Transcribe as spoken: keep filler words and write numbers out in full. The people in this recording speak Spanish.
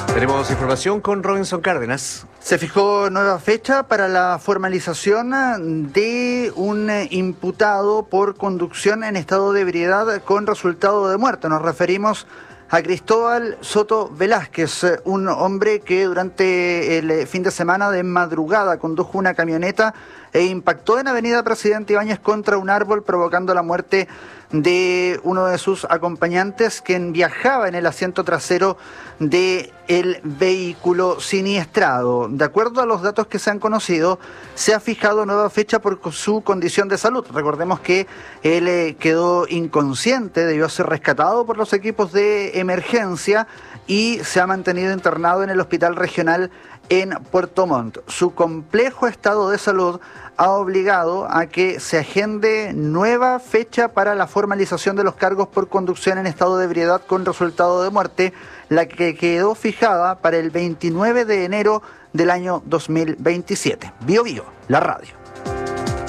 Tenemos información con Robinson Cárdenas. Se fijó nueva fecha para la formalización de un imputado por conducción en estado de ebriedad con resultado de muerte. Nos referimos a Cristóbal Soto Velázquez, un hombre que durante el fin de semana de madrugada condujo una camioneta e impactó en Avenida Presidente Ibáñez contra un árbol, provocando la muerte de uno de sus acompañantes, quien viajaba en el asiento trasero del vehículo siniestrado. De acuerdo a los datos que se han conocido, se ha fijado nueva fecha por su condición de salud. Recordemos que él eh, quedó inconsciente, debió ser rescatado por los equipos de emergencia y se ha mantenido internado en el hospital regional en Puerto Montt. Su complejo estado de salud ha obligado a que se agende nueva fecha para la formalización de los cargos por conducción en estado de ebriedad con resultado de muerte, la que quedó fijada para el veintinueve de enero del año dos mil veintisiete. Bio Bio, la radio.